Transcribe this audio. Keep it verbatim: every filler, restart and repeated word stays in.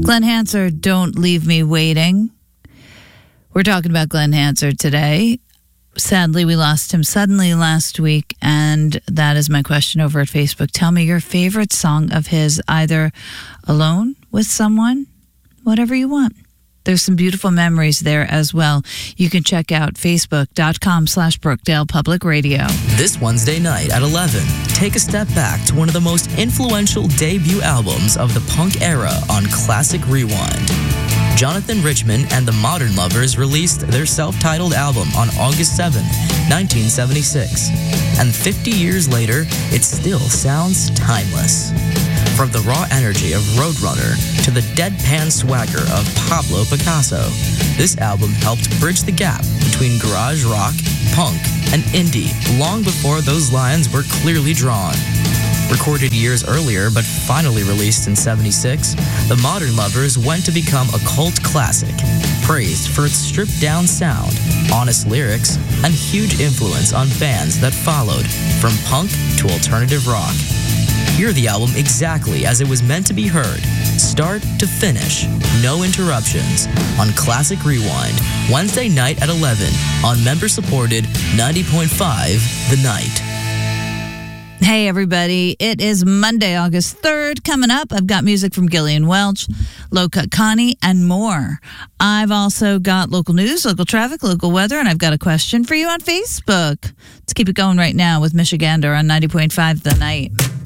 Glenn Hansard, Don't Leave Me Waiting. We're talking about Glenn Hansard today. Sadly, we lost him suddenly last week, and that is my question over at Facebook. Tell me your favorite song of his, either alone, with someone, whatever you want. There's some beautiful memories there as well. You can check out facebook.com slash Brookdale Public Radio. This Wednesday night at eleven, take a step back to one of the most influential debut albums of the punk era on Classic Rewind. Jonathan Richman and the Modern Lovers released their self-titled album on August seventh, nineteen seventy-six. And fifty years later, it still sounds timeless. From the raw energy of Roadrunner to the deadpan swagger of Pablo Picasso, this album helped bridge the gap between garage rock, punk, and indie long before those lines were clearly drawn. Recorded years earlier, but finally released in seventy-six, The Modern Lovers went to become a cult classic, praised for its stripped-down sound, honest lyrics, and huge influence on bands that followed, from punk to alternative rock. Hear the album exactly as it was meant to be heard, start to finish, no interruptions, on Classic Rewind, Wednesday night at eleven, on member-supported ninety point five The Night. Hey, everybody. It is Monday, August third. Coming up, I've got music from Gillian Welch, Low Cut Connie, and more. I've also got local news, local traffic, local weather, and I've got a question for you on Facebook. Let's keep it going right now with Michigander on ninety point five The Night.